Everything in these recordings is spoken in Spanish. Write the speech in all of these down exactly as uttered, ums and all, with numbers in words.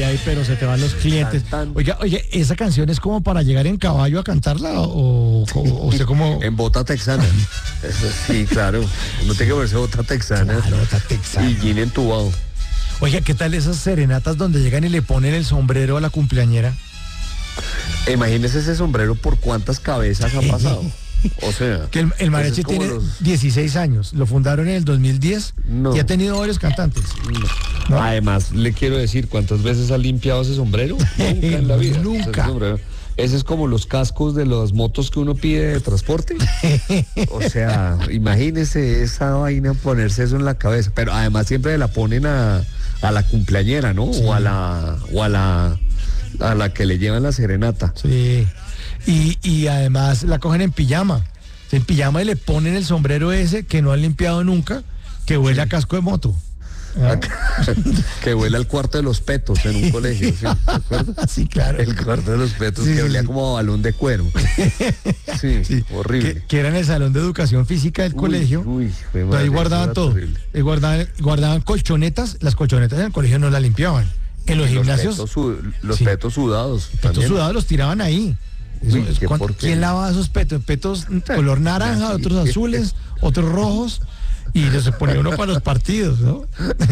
ahí, pero se te van los clientes. Tan, tan. Oiga, oye, ¿esa canción es como para llegar en caballo a cantarla o, o, o usted como...? En bota texana. Eso sí, claro. No tiene que verse bota texana. Claro, bota texana. Y gin entubado. Oiga, ¿qué tal esas serenatas donde llegan y le ponen el sombrero a la cumpleañera? Imagínese ese sombrero por cuántas cabezas ha pasado. O sea, que el, el mariachi tiene los... dieciséis años, lo fundaron en el dos mil diez no. y ha tenido varios cantantes. No. ¿No? Además, le quiero decir, ¿cuántas veces ha limpiado ese sombrero? Nunca en la vida. Nunca. O sea, ese, ese es como los cascos de las motos que uno pide de transporte. O sea, imagínese esa vaina, ponerse eso en la cabeza. Pero además siempre la ponen a, a la cumpleañera, ¿no? Sí. O a la, o a la, a la que le llevan la serenata. Sí. Y, y además la cogen en pijama, en pijama y le ponen el sombrero ese que no han limpiado nunca, que huele a casco de moto. ¿Ah? Que huele al cuarto de los petos en un colegio, ¿sí? ¿Te acuerdas? Sí, claro. El cuarto de los petos sí, que sí, olía sí. como a balón de cuero. Sí, sí. Horrible. Que, que era en el salón de educación física del uy, colegio. Uy, madre, ahí guardaban todo. Ahí guardaban, guardaban colchonetas, las colchonetas en el colegio no las limpiaban. En los y gimnasios. Los petos, los sí. petos sudados. Los petos sudados los tiraban ahí. Eso, Uy, es, ¿quién lavaba esos petos? Petos color naranja, otros azules, otros rojos, y se ponía uno para los partidos, ¿no?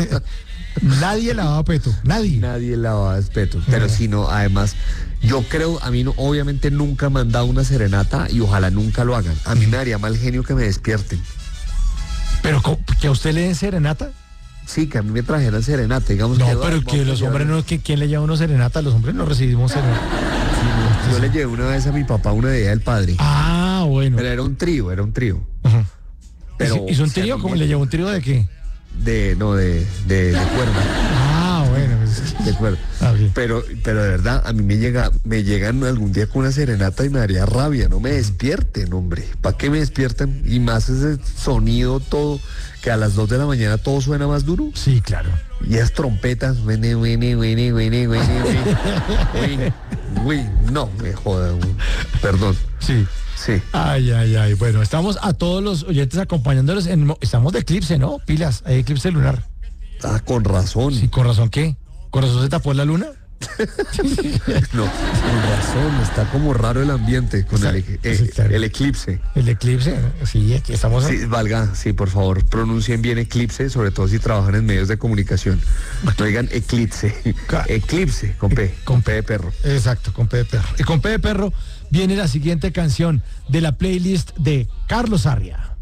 Nadie lavaba peto, nadie. Nadie lavaba peto, pero no. Si no, además, yo creo, a mí no, obviamente nunca me han dado una serenata y ojalá nunca lo hagan. A mí me daría mal genio que me despierten. ¿Pero que a usted le den serenata? Sí, que a mí me trajeran serenata, digamos. No, que, pero que los hombres no, que ¿quién le lleva uno serenata? Los hombres no recibimos serenata. Sí, no, yo le llevé una vez a mi papá una de Día del Padre. Ah, bueno. Pero era un trío, era un trío. Uh-huh. Pero, ¿hizo un trío? ¿Cómo le llevó un trío de qué? De, no, de, de, de cuerda. Ah, bueno. Pues, de cuerda. Ah, okay. Pero, pero de verdad, a mí me llega, me llegan algún día con una serenata y me daría rabia, no me despierten, hombre. ¿Para qué me despiertan? Y más ese sonido todo, que a las dos de la mañana todo suena más duro. Sí, claro. Y esas trompetas, wene, wene, wene, wene, wene, wene, wene, no, me joda, perdón. Sí. Sí. Ay, ay, ay. Bueno, estamos a todos los oyentes acompañándolos. En, estamos de eclipse, ¿no? Pilas, hay eclipse lunar. Ah, con razón. Sí, ¿con razón qué? ¿Con razón se tapó la luna? No, con razón, está como raro el ambiente con el, eh, sí, claro. el eclipse. El eclipse, sí, aquí estamos. Sí, valga, sí, por favor, pronuncien bien eclipse, sobre todo si trabajan en medios de comunicación. No digan eclipse, eclipse, con P, con, con P de perro. Exacto, con P de perro. Y con P de perro viene la siguiente canción de la playlist de Carlos Arria.